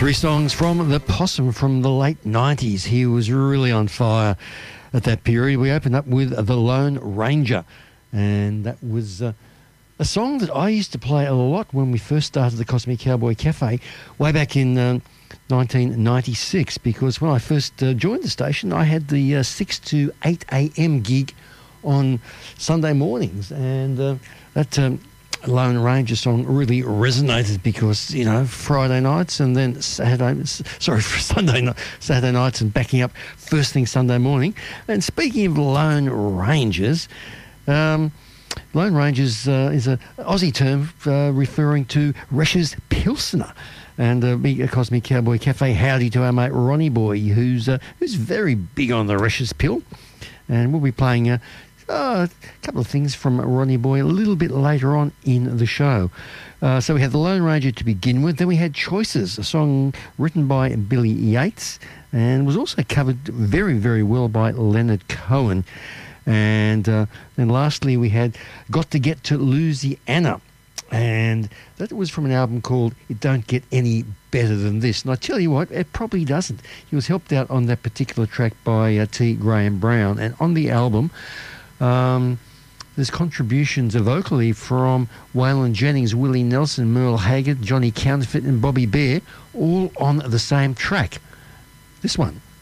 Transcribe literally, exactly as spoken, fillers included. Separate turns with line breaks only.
Three songs from The Possum from the late nineties. He was really on fire at that period. We opened up with The Lone Ranger, and that was uh, a song that I used to play a lot when we first started the Cosmic Cowboy Cafe way back in uh, nineteen ninety-six, because when I first uh, joined the station, I had the uh, six to eight a.m. gig on Sunday mornings, and uh, that... Um, Lone Ranger song really resonated because, you know, Friday nights and then Saturday, sorry, Sunday night, Saturday nights and backing up first thing Sunday morning. And speaking of Lone Rangers, um, Lone Rangers uh, is an Aussie term uh, referring to Resch's Pilsner. And uh, big uh, Cosmic Cowboy Cafe, howdy to our mate Ronnie Boy, who's uh, who's very big on the Resch's Pill. And we'll be playing... Uh, Uh, a couple of things from Ronnie Boy a little bit later on in the show. Uh, so we had The Lone Ranger to begin with. Then we had Choices, a song written by Billy Yates and was also covered very, very well by Leonard Cohen. And uh, then lastly we had Got to Get to Louisiana. And that was from an album called It Don't Get Any Better Than This. And I tell you what, it probably doesn't. He was helped out on that particular track by uh, T. Graham Brown. And on the album... Um, there's contributions vocally from Waylon Jennings, Willie Nelson, Merle Haggard, Johnny Counterfeit and Bobby Bear, all on the same track. This one.